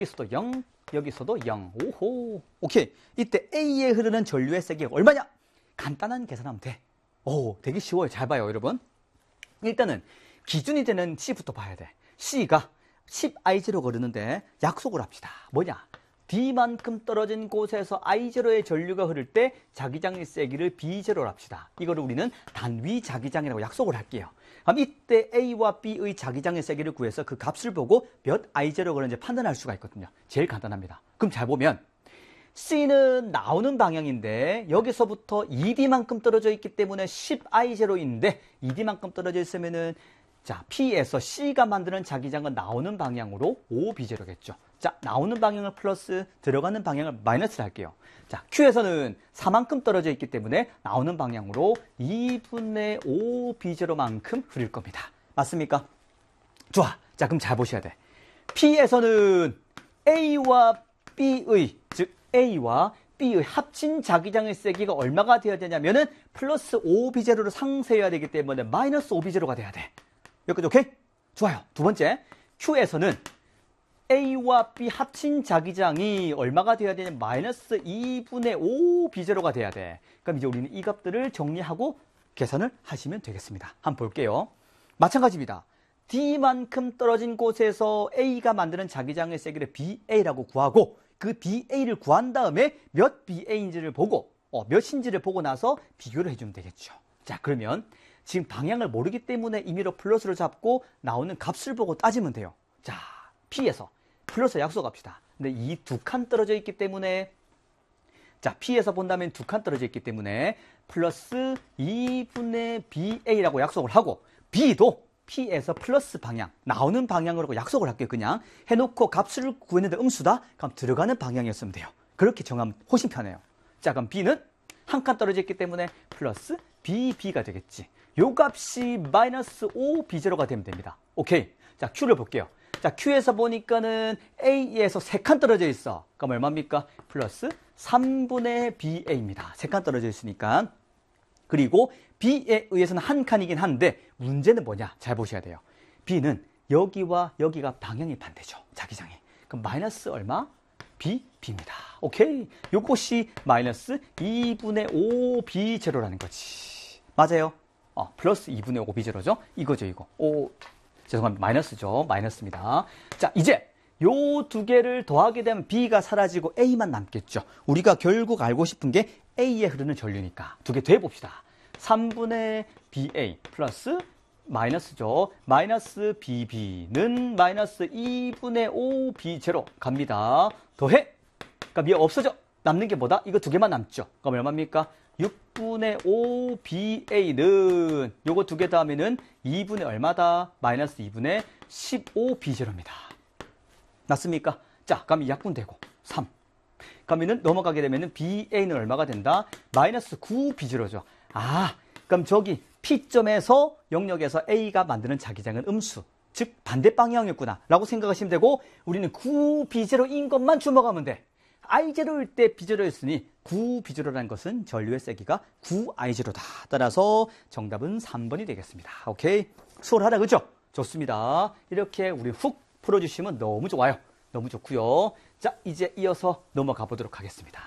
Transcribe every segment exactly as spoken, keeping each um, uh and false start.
여기서도 영, 여기서도 영. 오호. 오케이. 이때 A에 흐르는 전류의 세기가 얼마냐? 간단한 계산하면 돼. 오, 되게 쉬워요. 잘 봐요, 여러분. 일단은 기준이 되는 C부터 봐야 돼. C가 십 아이 제로 거르는데 약속을 합시다. 뭐냐? D만큼 떨어진 곳에서 아이 제로의 전류가 흐를 때 자기장의 세기를 비 제로로 합시다. 이거를 우리는 단위 자기장이라고 약속을 할게요. 그럼 이때 A와 B의 자기장의 세기를 구해서 그 값을 보고 몇 아이 제로 그런지 판단할 수가 있거든요. 제일 간단합니다. 그럼 잘 보면 C는 나오는 방향인데 여기서부터 이 디만큼 떨어져 있기 때문에 십 아이 제로인데 이 디만큼 떨어져 있으면은 자, P에서 C가 만드는 자기장은 나오는 방향으로 오 비 제로겠죠. 자, 나오는 방향을 플러스, 들어가는 방향을 마이너스를 할게요. 자, Q에서는 사만큼 떨어져 있기 때문에 나오는 방향으로 이분의 오 비 제로만큼 흐를 겁니다. 맞습니까? 좋아. 자, 그럼 잘 보셔야 돼. P에서는 A와 B의, 즉 A와 B의 합친 자기장의 세기가 얼마가 되어야 되냐면은 플러스 오 비 제로를 상쇄해야 되기 때문에 마이너스 오 비 제로가 돼야 돼. 여기까지 오케이? 좋아요. 두 번째, Q에서는 A와 B 합친 자기장이 얼마가 돼야 되냐면 마이너스 이분의 오 비 제로가 돼야 돼. 그럼 이제 우리는 이 값들을 정리하고 계산을 하시면 되겠습니다. 한번 볼게요. 마찬가지입니다. D만큼 떨어진 곳에서 A가 만드는 자기장의 세기를 비에이라고 구하고 그 비에이를 구한 다음에 몇 비에이인지를 보고 어, 몇인지를 보고 나서 비교를 해주면 되겠죠. 자, 그러면 지금 방향을 모르기 때문에 임의로 플러스를 잡고 나오는 값을 보고 따지면 돼요. 자, P에서 플러스 약속합시다. 근데 이 두 칸 떨어져 있기 때문에 자, P에서 본다면 두 칸 떨어져 있기 때문에 플러스 이분의 비에이라고 약속을 하고 B도 P에서 플러스 방향, 나오는 방향으로 약속을 할게요. 그냥 해놓고 값을 구했는데 음수다? 그럼 들어가는 방향이었으면 돼요. 그렇게 정하면 훨씬 편해요. 자, 그럼 B는 한 칸 떨어져 있기 때문에 플러스 비비가 되겠지. 요 값이 마이너스 오 비 제로가 되면 됩니다. 오케이. 자, Q를 볼게요. 자, Q에서 보니까는 A에서 세 칸 떨어져 있어. 그럼 얼마입니까? 플러스 삼분의 비에이입니다. 세 칸 떨어져 있으니까. 그리고 B에 의해서는 한 칸이긴 한데 문제는 뭐냐? 잘 보셔야 돼요. B는 여기와 여기가 방향이 반대죠. 자기장이. 그럼 마이너스 얼마? B, B입니다. 오케이. 요것이 마이너스 이분의 오 비 제로라는 거지. 맞아요? 어, 플러스 이분의 오 비 제로죠? 이거죠, 이거. 오, 죄송합니다. 마이너스죠. 마이너스입니다. 자, 이제 요 두 개를 더하게 되면 B가 사라지고 A만 남겠죠. 우리가 결국 알고 싶은 게 A에 흐르는 전류니까 두 개 더해봅시다. 삼분의 비에이 플러스 마이너스죠. 마이너스 비비는 마이너스 이분의 오 비 제로 갑니다. 더해. 그러니까 미 없어져. 남는 게 뭐다? 이거 두 개만 남죠. 그럼 얼마입니까? 육분의 오 비에이는 요거 두 개 더하면은 이분의 얼마다? 마이너스 이분의 십오 비 제로입니다. 맞습니까? 자, 그럼 이 약분되고 삼. 그러면은 넘어가게 되면은 비에이는 얼마가 된다? 마이너스 구 비 제로죠. 아, 그럼 저기 P점에서 영역에서 A가 만드는 자기장은 음수, 즉 반대 방향이었구나 라고 생각하시면 되고 우리는 구 비 제로인 것만 주목하면 돼. 아이 제로일 때 비 제로였으니 구 비 제로라는 것은 전류의 세기가 구 아이 제로다. 따라서 정답은 삼 번이 되겠습니다. 오케이? 수월하다, 그죠? 좋습니다. 이렇게 우리 훅 풀어주시면 너무 좋아요. 너무 좋고요. 자, 이제 이어서 넘어가 보도록 하겠습니다.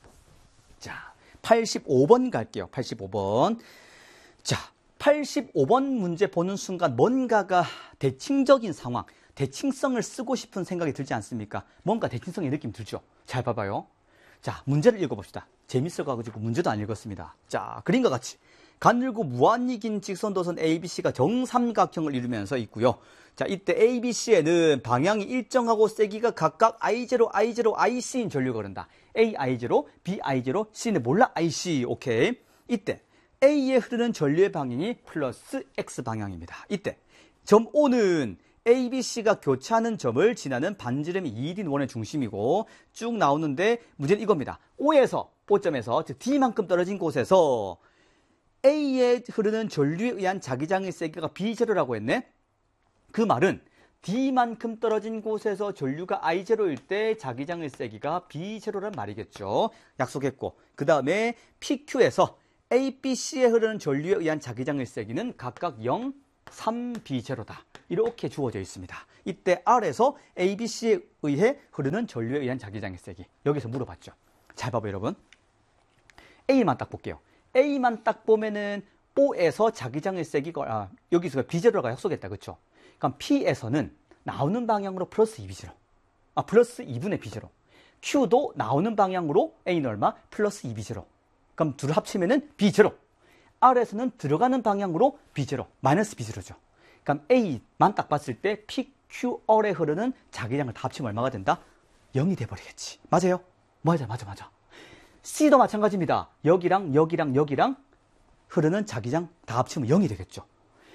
자, 팔십오 번 갈게요. 팔십오 번. 자, 팔십오 번 문제 보는 순간 뭔가가 대칭적인 상황, 대칭성을 쓰고 싶은 생각이 들지 않습니까? 뭔가 대칭성의 느낌 들죠? 잘 봐봐요. 자, 문제를 읽어봅시다. 재밌어가지고 문제도 안 읽었습니다. 자, 그림과 같이 가늘고 무한히 긴 직선도선 에이비씨가 정삼각형을 이루면서 있고요. 자, 이때 에이비씨에는 방향이 일정하고 세기가 각각 아이 제로, 아이 제로, 아이씨인 전류가 흐른다. A, 아이 제로, B, 아이 제로, C는 몰라, 아이씨. 오케이. 이때 A에 흐르는 전류의 방향이 플러스 X 방향입니다. 이때 점 O는 에이비씨가 교차하는 점을 지나는 반지름이 이 인 원의 중심이고 쭉 나오는데 문제는 이겁니다. O에서, O점에서, 즉 D만큼 떨어진 곳에서 A에 흐르는 전류에 의한 자기장의 세기가 비 제로라고 했네. 그 말은 D만큼 떨어진 곳에서 전류가 아이 제로일 때 자기장의 세기가 비 제로란 말이겠죠. 약속했고 그 다음에 피큐에서 에이비씨에 흐르는 전류에 의한 자기장의 세기는 각각 영, 삼 비 제로다. 이렇게 주어져 있습니다. 이때 R에서 A, B, C에 의해 흐르는 전류에 의한 자기장의 세기. 여기서 물어봤죠. 잘 봐봐요, 여러분. A만 딱 볼게요. A만 딱 보면은 O에서 자기장의 세기가, 아, 여기서 비 제로가 약속했다. 그쵸? 그럼 P에서는 나오는 방향으로 플러스 이 비 제로. 아, 플러스 이분의 비 제로. Q도 나오는 방향으로 A는 얼마? 플러스 이 비 제로. 그럼 둘을 합치면은 비 제로. R에서는 들어가는 방향으로 비 제로, 마이너스 비 제로죠. 그럼 A만 딱 봤을 때 P, Q, R에 흐르는 자기장을 다 합치면 얼마가 된다? 영이 돼버리겠지. 맞아요? 맞아, 맞아, 맞아. C도 마찬가지입니다. 여기랑 여기랑 여기랑 흐르는 자기장 다 합치면 영이 되겠죠.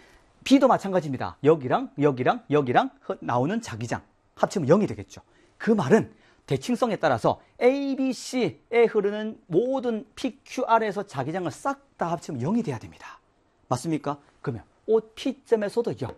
B도 마찬가지입니다. 여기랑 여기랑 여기랑 나오는 자기장 합치면 영이 되겠죠. 그 말은 대칭성에 따라서 A, B, C에 흐르는 모든 P, Q, R에서 자기장을 싹 다 합치면 영이 돼야 됩니다. 맞습니까? 그러면 O, P점에서도 영,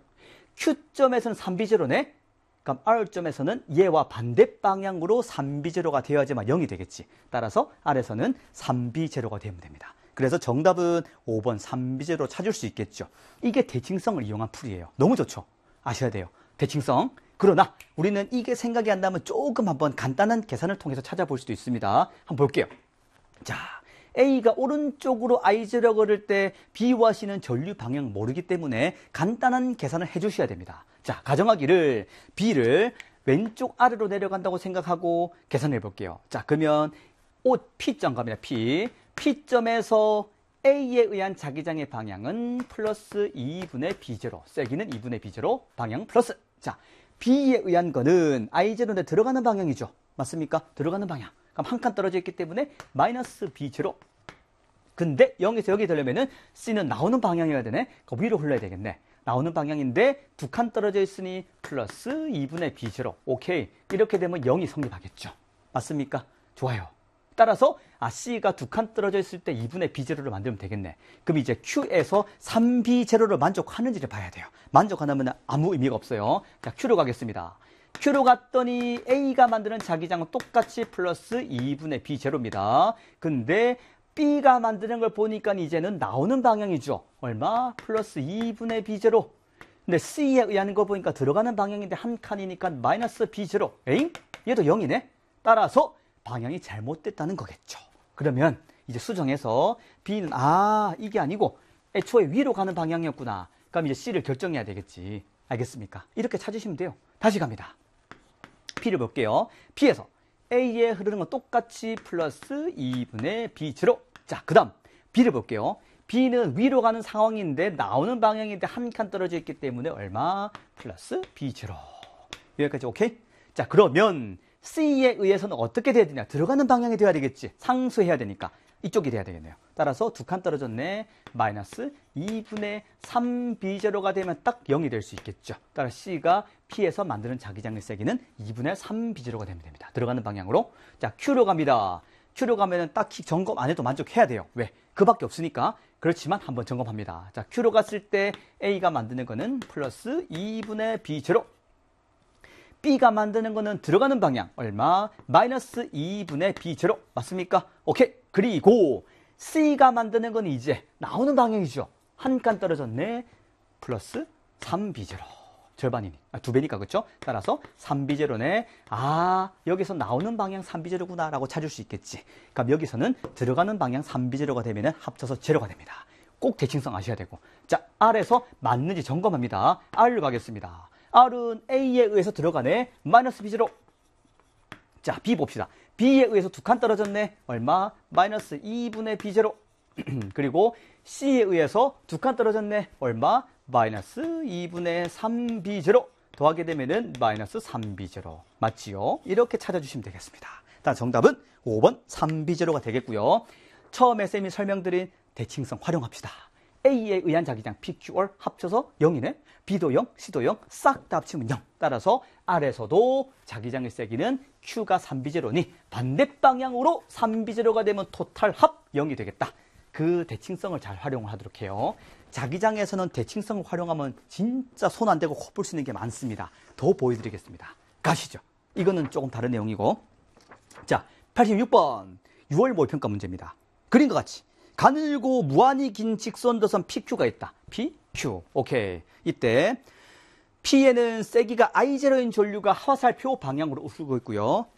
Q점에서는 삼 비 제로네? 그럼 R점에서는 얘와 반대 방향으로 삼 비 제로가 되어야지만 영이 되겠지. 따라서 R에서는 삼 비 제로가 되면 됩니다. 그래서 정답은 오 번 삼 비 제로 찾을 수 있겠죠. 이게 대칭성을 이용한 풀이에요. 너무 좋죠? 아셔야 돼요. 대칭성. 그러나 우리는 이게 생각이 안 나면 조금 한번 간단한 계산을 통해서 찾아볼 수도 있습니다. 한번 볼게요. 자, A가 오른쪽으로 I 제로를 걸을 때 B와 C는 전류 방향 모르기 때문에 간단한 계산을 해주셔야 됩니다. 자, 가정하기를 B를 왼쪽 아래로 내려간다고 생각하고 계산해 볼게요. 자, 그러면 O, P점 갑니다. P. P점에서 A에 의한 자기장의 방향은 플러스 이분의 비 제로. 세기는 이분의 비 제로. 방향 플러스. 자, B에 의한 거는 I 제로인데 들어가는 방향이죠. 맞습니까? 들어가는 방향. 그럼 한 칸 떨어져 있기 때문에 마이너스 비 제로. 근데 영에서 여기 되려면은 C는 나오는 방향이어야 되네. 그 위로 흘러야 되겠네. 나오는 방향인데 두 칸 떨어져 있으니 플러스 이분의 비 제로. 오케이. 이렇게 되면 영이 성립하겠죠. 맞습니까? 좋아요. 따라서 아, C가 두 칸 떨어져 있을 때 이분의 비 제로를 만들면 되겠네. 그럼 이제 Q에서 삼 비 제로를 만족하는지를 봐야 돼요. 만족 안 하면 아무 의미가 없어요. 자, Q로 가겠습니다. Q로 갔더니 A가 만드는 자기장은 똑같이 플러스 이분의 비 제로입니다. 근데 B가 만드는 걸 보니까 이제는 나오는 방향이죠. 얼마? 플러스 이분의 비 제로. 근데 C에 의한 거 보니까 들어가는 방향인데 한 칸이니까 마이너스 비 제로. 에잉? 얘도 영이네. 따라서 방향이 잘못됐다는 거겠죠. 그러면 이제 수정해서 B는 아, 이게 아니고 애초에 위로 가는 방향이었구나. 그럼 이제 C를 결정해야 되겠지. 알겠습니까? 이렇게 찾으시면 돼요. 다시 갑니다. P를 볼게요. P에서 A에 흐르는 건 똑같이 플러스 이분의 비 제로. 자, 그 다음 B를 볼게요. B는 위로 가는 상황인데 나오는 방향인데 한 칸 떨어져 있기 때문에 얼마? 플러스 비 제로. 여기까지 오케이? 자, 그러면 C에 의해서는 어떻게 돼야 되냐? 들어가는 방향이 돼야 되겠지. 상수해야 되니까 이쪽이 돼야 되겠네요. 따라서 두 칸 떨어졌네. 마이너스 이분의 삼 비 제로가 되면 딱 영이 될 수 있겠죠. 따라 C가 P에서 만드는 자기장의 세기는 이분의 삼 비 제로가 되면 됩니다. 들어가는 방향으로. 자, Q로 갑니다. Q로 가면은 딱히 점검 안 해도 만족해야 돼요. 왜? 그밖에 없으니까. 그렇지만 한번 점검합니다. 자, Q로 갔을 때 A가 만드는 거는 플러스 이분의 비 제로. B가 만드는 거는 들어가는 방향 얼마? 마이너스 이분의 비 제로. 맞습니까? 오케이. 그리고 C가 만드는 건 이제 나오는 방향이죠. 한 칸 떨어졌네. 플러스 삼 비 제로. 절반이니. 아, 두 배니까 그렇죠? 따라서 삼 비 제로네. 아, 여기서 나오는 방향 삼 비 제로구나 라고 찾을 수 있겠지. 그럼 여기서는 들어가는 방향 삼 비 제로가 되면 합쳐서 제로가 됩니다. 꼭 대칭성 아셔야 되고. 자, R에서 맞는지 점검합니다. R로 가겠습니다. R은 A에 의해서 들어가네. 마이너스 비 제로. 자, B 봅시다. B에 의해서 두 칸 떨어졌네. 얼마? 마이너스 이분의 비 제로. 그리고 C에 의해서 두 칸 떨어졌네. 얼마? 마이너스 이분의 삼 비 제로. 더하게 되면은 마이너스 삼 비 제로. 맞지요? 이렇게 찾아주시면 되겠습니다. 일단 정답은 오 번 삼 비 제로가 되겠고요. 처음에 쌤이 설명드린 대칭성 활용합시다. A에 의한 자기장 P, Q, R 합쳐서 영이네. B도 영, C도 영, 싹 다 합치면 영. 따라서 R에서도 자기장의 세기는 Q가 삼 비 제로니 반대 방향으로 삼 비 제로가 되면 토탈 합 영이 되겠다. 그 대칭성을 잘 활용하도록 해요. 자기장에서는 대칭성을 활용하면 진짜 손 안 대고 코 풀 수 있는 게 많습니다. 더 보여드리겠습니다. 가시죠. 이거는 조금 다른 내용이고. 자, 팔십육 번 유월 모의평가 문제입니다. 그림과 같이 가늘고 무한히 긴 직선도선 피 큐가 있다. P, Q. 오케이. 이때 P에는 세기가 아이 제로인 전류가 화살표 방향으로 흐르고 있고요.